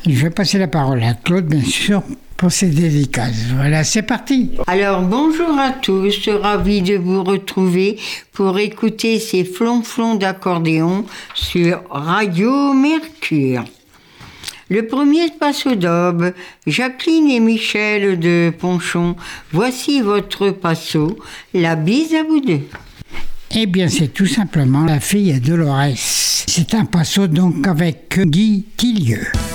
Je vais passer la parole à Claude, bien sûr, pour ses dédicaces. Voilà, c'est parti. Alors, bonjour à tous, ravi de vous retrouver pour écouter ces flonflons d'accordéon sur Radio Mercure. Le premier passo d'aube, Jacqueline et Michel de Ponchon, voici votre passo, la bise à vous deux. Eh bien, c'est tout simplement la fille Dolores. C'est un passo donc avec Guy Tillieux.